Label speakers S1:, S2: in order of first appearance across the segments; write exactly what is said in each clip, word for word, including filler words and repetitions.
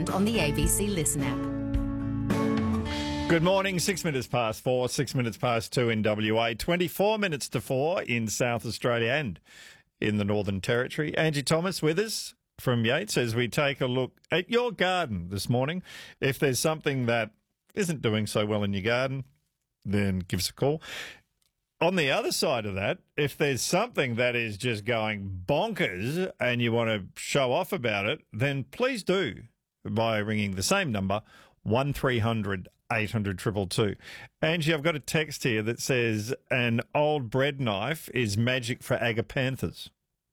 S1: and on the A B C Listen app.
S2: Good morning, six minutes past four, six minutes past two in W A, twenty-four minutes to four in South Australia and in the Northern Territory. Angie Thomas with us from Yates as we take a look at your garden this morning. If there's something that isn't doing so well in your garden, then give us a call. On the other side of that, if there's something that is just going bonkers and you want to show off about it, then please do by ringing the same number, one three hundred eight hundred two two two. Angie, I've got a text here that says an old bread knife is magic for agapanthus.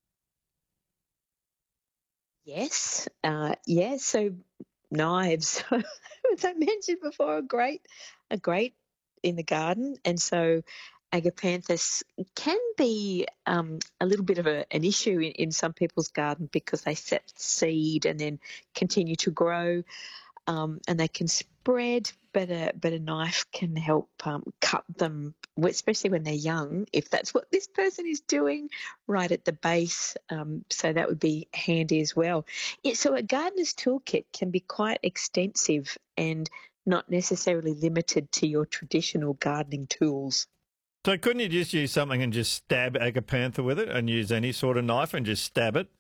S3: Yes, uh, yeah. So knives, as I mentioned before, are great, are great in the garden, and so agapanthus can be um, a little bit of a, an issue in, in some people's garden because they set seed and then continue to grow, um, and they can spread. But a but a knife can help um, cut them, especially when they're young, if that's what this person is doing, right at the base. Um, so that would be handy as well. Yeah, so a gardener's toolkit can be quite extensive and not necessarily limited to your traditional gardening tools.
S2: So couldn't you just use something and just stab agapantha with it and use any sort of knife and just stab it?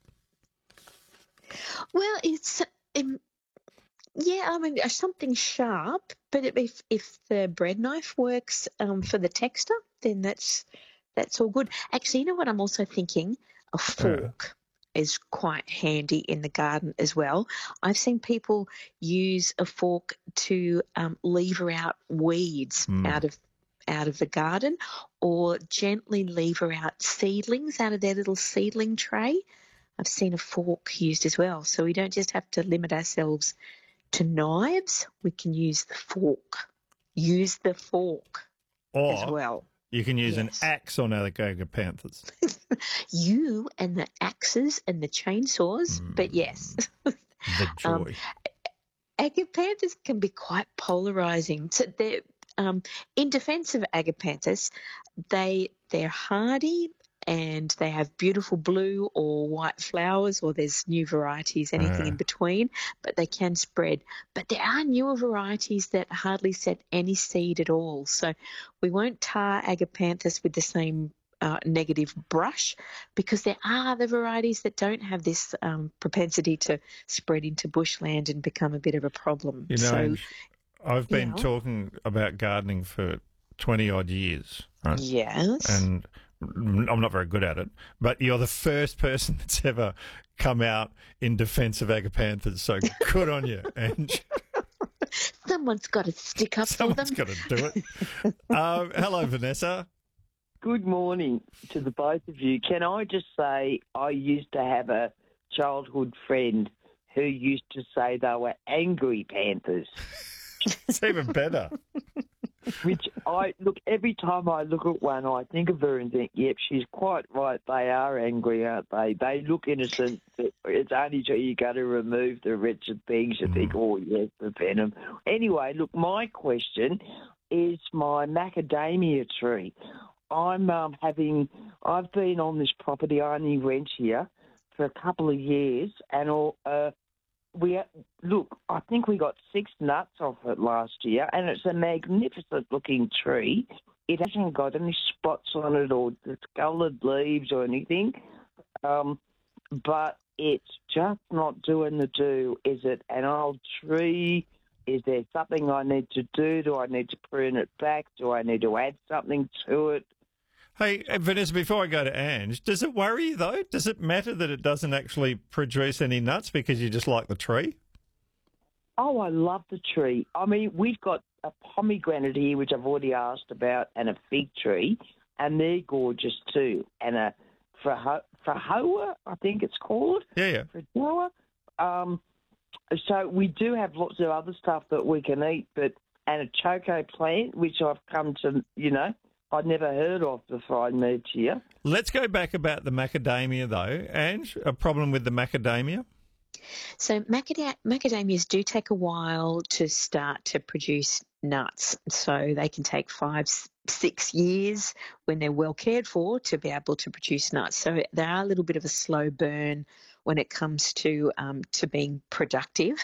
S3: Well, it's... Um, Yeah, I mean, uh, something sharp, but if if the bread knife works um, for the texture, then that's that's all good. Actually, you know what I'm also thinking? A fork yeah. is quite handy in the garden as well. I've seen people use a fork to um, lever out weeds mm. out of out of the garden, or gently lever out seedlings out of their little seedling tray. I've seen a fork used as well, so we don't just have to limit ourselves to knives. We can use the fork. Use the fork
S2: or
S3: as well.
S2: You can use
S3: yes.
S2: an axe on our agapanthus.
S3: You and the axes and the chainsaws, mm. but yes.
S2: The joy. Um,
S3: agapanthus can be quite polarising. So they're, um, in defence of agapanthus, they they're hardy, and they have beautiful blue or white flowers, or there's new varieties, anything uh. in between, but they can spread. But there are newer varieties that hardly set any seed at all. So we won't tar agapanthus with the same uh, negative brush, because there are other varieties that don't have this um, propensity to spread into bushland and become a bit of a problem.
S2: You know,
S3: so,
S2: I've been
S3: yeah.
S2: talking about gardening for twenty-odd years, right?
S3: Yes.
S2: And I'm not very good at it, but you're the first person that's ever come out in defence of agapanthus, so good on you. And
S3: someone's got to stick up for them.
S2: Someone's got to do it. um, hello, Vanessa.
S4: Good morning to the both of you. Can I just say I used to have a childhood friend who used to say they were angry panthers.
S2: It's even better.
S4: Which I look every time I look at one, I think of her and think, "Yep, she's quite right. They are angry, aren't they? They look innocent. It's only till you got to remove the wretched things you think, oh yes, the venom." Anyway, look, my question is my macadamia tree. I'm um, having. I've been on this property. I only rent here for a couple of years, and all. Uh, We look, I think we got six nuts off it last year, and it's a magnificent-looking tree. It hasn't got any spots on it or discoloured leaves or anything, um, but it's just not doing the do. Is it an old tree? Is there something I need to do? Do I need to prune it back? Do I need to add something to it?
S2: Hey, Vanessa, before I go to Ange, does it worry you, though? Does it matter that it doesn't actually produce any nuts because you just like the tree?
S4: Oh, I love the tree. I mean, we've got a pomegranate here, which I've already asked about, and a fig tree, and they're gorgeous too. And a Frahoa, I think it's called.
S2: Yeah, yeah.
S4: Frahoa. Um, so we do have lots of other stuff that we can eat, but and a choco plant, which I've come to, you know, I'd never heard of before I moved here.
S2: Let's go back about the macadamia, though. Ange, a problem with the macadamia?
S3: So macada- macadamias do take a while to start to produce nuts. So they can take five, six years when they're well cared for to be able to produce nuts. So they are a little bit of a slow burn when it comes to um, to being productive.